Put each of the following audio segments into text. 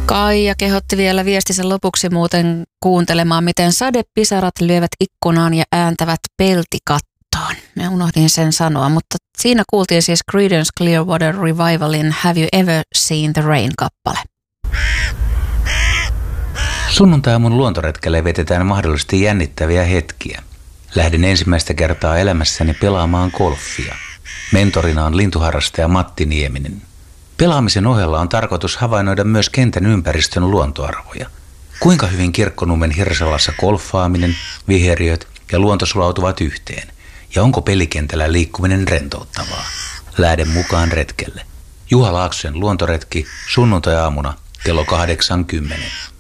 Kaija kehotti vielä viestinsä lopuksi muuten kuuntelemaan, miten sadepisarat lyövät ikkunaan ja ääntävät peltikattoon. Mä unohdin sen sanoa, mutta siinä kuultiin siis Creedence Clearwater Revivalin Have You Ever Seen the Rain-kappale. Sunnuntai-aamun luontoretkelle vetetään mahdollisesti jännittäviä hetkiä. Lähdin ensimmäistä kertaa elämässäni pelaamaan golfia. Mentorina on lintuharrastaja Matti Nieminen. Pelaamisen ohella on tarkoitus havainnoida myös kentän ympäristön luontoarvoja. Kuinka hyvin Kirkkonummen Hirsalassa golfaaminen, viheriöt ja luonto sulautuvat yhteen? Ja onko pelikentällä liikkuminen rentouttavaa? Lähden mukaan retkelle. Juha Laaksosen luontoretki sunnuntai-aamuna kello 8:10.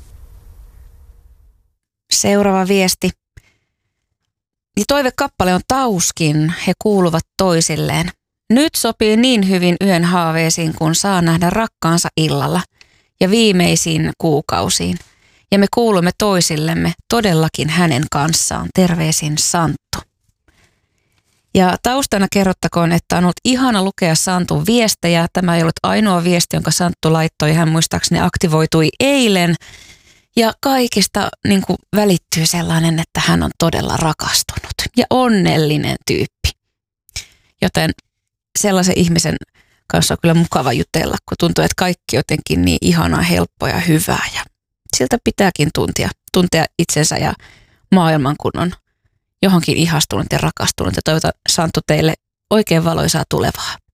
Seuraava viesti. Ja toivekappale on Tauskin. He kuuluvat toisilleen. Nyt sopii niin hyvin yön haaveisiin, kun saa nähdä rakkaansa illalla ja viimeisiin kuukausiin. Ja me kuulumme toisillemme todellakin hänen kanssaan. Terveisin Santtu. Ja taustana kerrottakoon, että on ollut ihana lukea Santun viestejä. Tämä ei ollut ainoa viesti, jonka Santtu laittoi. Hän muistaakseni aktivoitui eilen. Ja kaikista niin kuin välittyy sellainen, että hän on todella rakastunut ja onnellinen tyyppi. Joten sellaisen ihmisen kanssa on kyllä mukava jutella, kun tuntuu, että kaikki jotenkin niin ihanaa, helppoa ja hyvää. Ja siltä pitääkin tuntea itsensä ja maailman, kun on johonkin ihastunut ja rakastunut. Ja toivotan Santtu teille oikein valoisaa tulevaa.